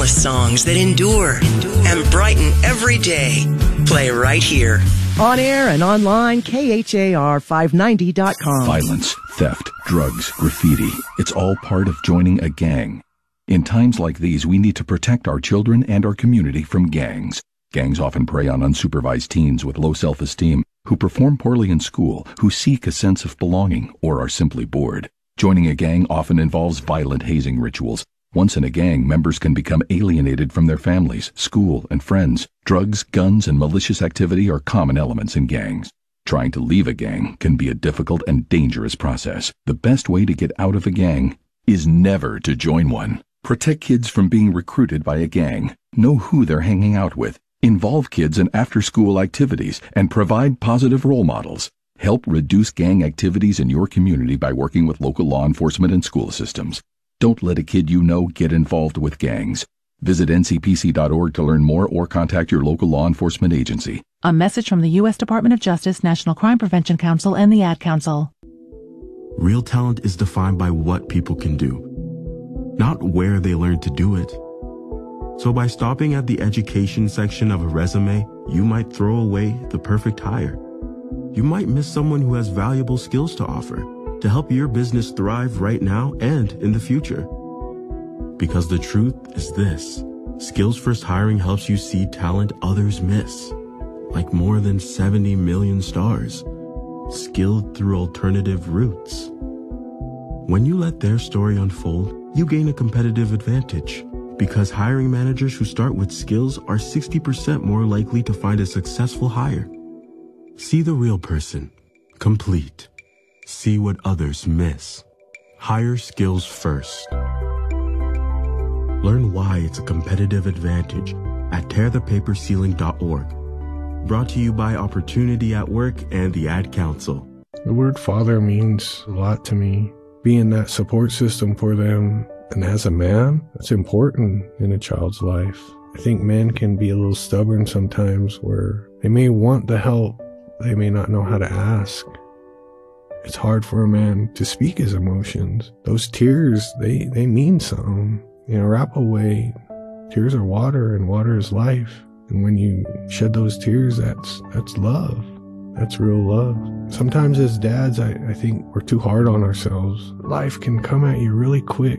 timeless songs that endure and brighten every day. Play right here. On air and online, KHAR590.com. Violence, theft, drugs, graffiti. It's all part of joining a gang. In times like these, we need to protect our children and our community from gangs. Gangs often prey on unsupervised teens with low self-esteem, who perform poorly in school, who seek a sense of belonging, or are simply bored. Joining a gang often involves violent hazing rituals. Once in a gang, members can become alienated from their families, school, and friends. Drugs, guns, and malicious activity are common elements in gangs. Trying to leave a gang can be a difficult and dangerous process. The best way to get out of a gang is never to join one. Protect kids from being recruited by a gang. Know who they're hanging out with. Involve kids in after-school activities and provide positive role models. Help reduce gang activities in your community by working with local law enforcement and school systems. Don't let a kid you know get involved with gangs. Visit ncpc.org to learn more or contact your local law enforcement agency. A message from the U.S. Department of Justice, National Crime Prevention Council, and the Ad Council. Real talent is defined by what people can do, not where they learn to do it. So by stopping at the education section of a resume, you might throw away the perfect hire. You might miss someone who has valuable skills to offer to help your business thrive right now and in the future. Because the truth is this: Skills First Hiring helps you see talent others miss, like more than 70 million stars, skilled through alternative routes. When you let their story unfold, you gain a competitive advantage, because hiring managers who start with skills are 60% more likely to find a successful hire. See the real person, complete. See what others miss. Hire skills first. Learn why it's a competitive advantage at tearthepaperceiling.org. Brought to you by Opportunity at Work and the Ad Council. The word father means a lot to me. Being that support system for them, and as a man, that's important in a child's life. I think men can be a little stubborn sometimes, where they may want the help, they may not know how to ask. It's hard for a man to speak his emotions. Those tears, they mean something. You know, wrap away. Tears are water, and water is life. And when you shed those tears, that's love. That's real love. Sometimes as dads, I think we're too hard on ourselves. Life can come at you really quick.